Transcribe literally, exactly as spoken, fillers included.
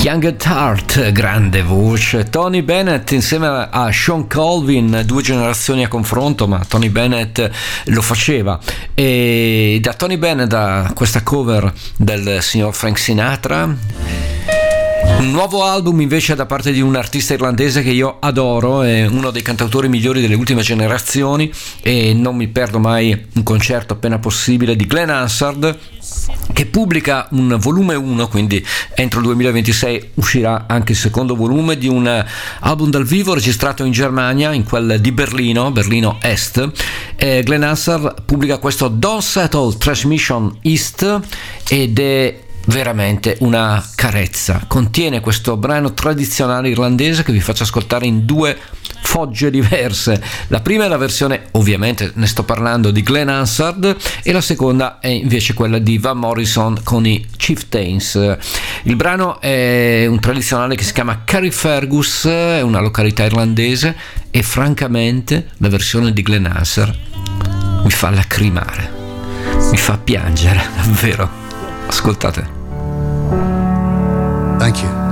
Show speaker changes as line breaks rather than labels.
Young at Heart, grande voce. Tony Bennett insieme a Sean Colvin, due generazioni a confronto, ma Tony Bennett lo faceva. E da Tony Bennett, da questa cover del signor Frank Sinatra. Un nuovo album invece da parte di un artista irlandese che io adoro, è uno dei cantautori migliori delle ultime generazioni e non mi perdo mai un concerto appena possibile, di Glenn Hansard, che pubblica un volume uno, quindi entro il duemilaventisei uscirà anche il secondo volume di un album dal vivo registrato in Germania, in quel di Berlino, Berlino Est. E Glenn Hansard pubblica questo Don't Settle Transmission East ed è veramente una carezza. Contiene questo brano tradizionale irlandese che vi faccio ascoltare in due fogge diverse. La prima è la versione, ovviamente ne sto parlando, di Glenn Hansard, e la seconda è invece quella di Van Morrison con i Chieftains. Il brano è un tradizionale che si chiama Carrickfergus, è una località irlandese, e francamente la versione di Glenn Hansard mi fa lacrimare, mi fa piangere davvero. Ascoltate.
Thank you.